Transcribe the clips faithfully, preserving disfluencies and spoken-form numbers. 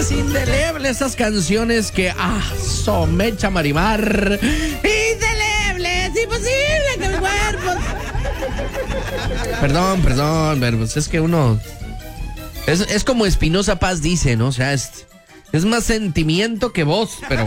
es indeleble esas canciones que, ah, somecha Marimar. Indeleble, es imposible que mi cuerpo. Perdón, perdón, pero pues es que uno... Es, es como Espinosa Paz dice, ¿no? O sea, es, es más sentimiento que voz, pero...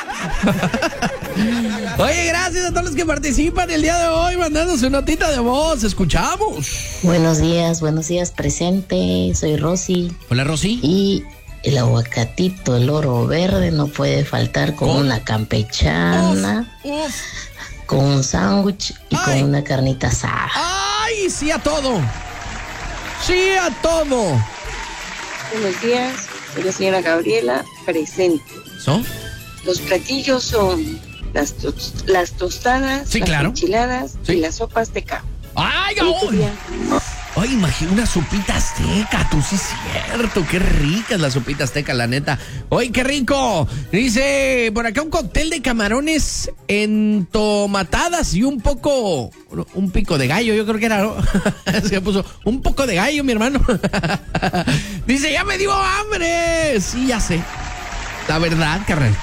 Oye, gracias a todos los que participan el día de hoy mandando su notita de voz. Escuchamos. Buenos días, buenos días, presente. Soy Rosy. Hola, Rosy. Y el aguacatito, el oro verde, no puede faltar con oh. una campechana, uf, uf. con un sándwich y Ay. con una carnita asada. ¡Ay, sí a todo! ¡Sí a todo! Buenos días, soy la señora Gabriela, presente. ¿Son? Los platillos son las, to- las tostadas, sí, las claro. enchiladas sí. y las sopas de cabo. ¡Ay, ay! Ay, imagina una sopita azteca, tú sí es cierto, qué ricas las sopitas azteca, la neta. ¡Ay, qué rico! Dice, por acá un cóctel de camarones entomatadas y un poco, un pico de gallo, yo creo que era, ¿no? Se puso un poco de gallo, mi hermano. Dice, ya me dio hambre. Sí, ya sé. La verdad, carnal.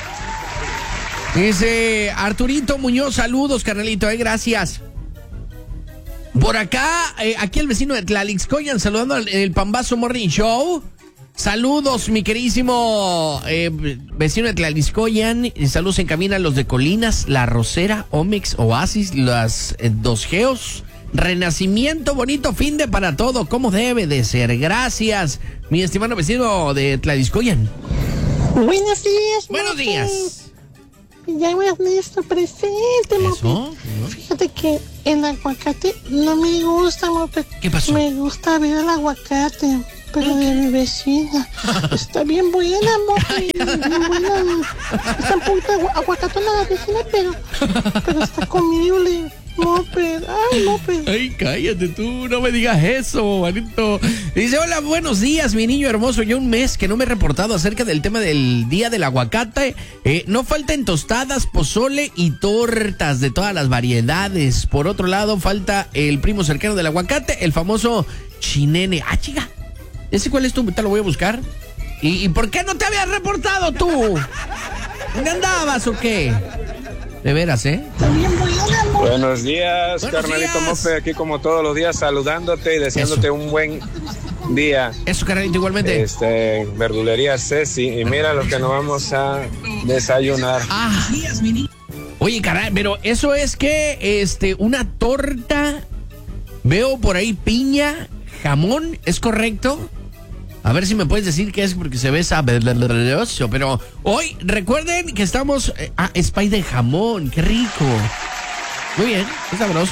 Dice, Arturito Muñoz, saludos, carnalito, eh, gracias. Por acá, eh, aquí el vecino de Tlalixcoyan saludando al el Pambazo Morning Show. Saludos, mi queridísimo eh, vecino de Tlalixcoyan. Saludos en camino a los de Colinas, La Rosera, Omix, Oasis, las eh, Dos Geos. Renacimiento, bonito fin de para todo, como debe de ser. Gracias, mi estimado vecino de Tlalixcoyan. Buenos días. Buenos Mope. días. Ya hemos listo presente, Mope. ¿Eso? Fíjate que el aguacate no me gusta, Mope. ¿Qué pasó? Me gusta ver el aguacate, pero de mi vecina. Está bien buena, Mope. Bien buena. Está un poquito agu- aguacatona la vecina, pero, pero está comible. Mope, ay, Mope. Ay, cállate tú, no me digas eso, manito. Dice, hola, buenos días, mi niño hermoso. Ya un mes que no me he reportado acerca del tema del día del aguacate. Eh, no faltan tostadas, pozole y tortas de todas las variedades. Por otro lado, falta el primo cercano del aguacate, el famoso chinene. Ah, chica, ¿ese cuál es tú? Te lo voy a buscar. ¿Y, y por qué no te habías reportado tú? ¿Dónde andabas o qué? De veras, ¿eh? Buenos días, Buenos carnalito días. Mope, aquí como todos los días saludándote y deseándote Eso. un buen día. Eso, carnalito, igualmente. Este, verdulería Ceci, y mira lo que nos vamos a desayunar. Ah, oye, caray, pero eso es que, este, una torta, veo por ahí piña, jamón, ¿es correcto? A ver si me puedes decir qué es porque se ve sabroso. Pero hoy recuerden que estamos... Eh, ah, es pay de jamón. ¡Qué rico! Muy bien, es sabroso.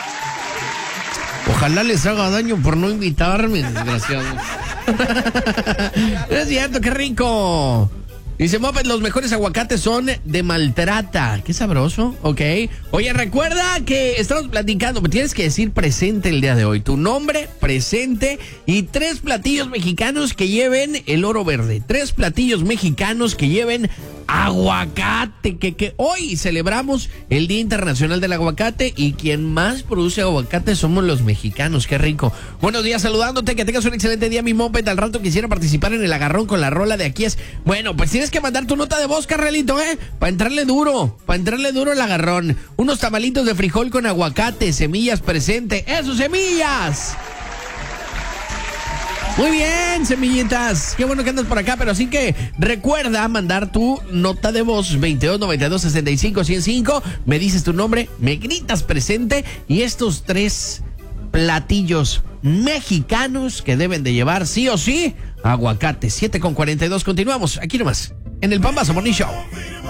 Ojalá les haga daño por no invitarme, desgraciados. Es cierto, qué rico. Dice Moped, los mejores aguacates son de Maltrata. Qué sabroso, ok. Oye, recuerda que estamos platicando, me tienes que decir presente el día de hoy. Tu nombre, presente y tres platillos mexicanos que lleven el oro verde. Tres platillos mexicanos que lleven aguacate, que, que hoy celebramos el Día Internacional del Aguacate y quien más produce aguacate somos los mexicanos. Qué rico. Buenos días, saludándote, que tengas un excelente día, mi Moped. Al rato quisiera participar en el agarrón con la rola de Aquí es. Bueno, pues tienes que mandar tu nota de voz, carnalito, ¿eh? Para entrarle duro, para entrarle duro el agarrón. Unos tamalitos de frijol con aguacate, semillas presente. ¡Eso, semillas! Muy bien, semillitas. Qué bueno que andas por acá, pero así que recuerda mandar tu nota de voz veintidós noventa y dos sesenta y cinco ciento cinco. Me dices tu nombre, me gritas presente y estos tres platillos mexicanos que deben de llevar sí o sí aguacate. siete con cuarenta y dos. Continuamos aquí nomás en el Pambazo Morning Show.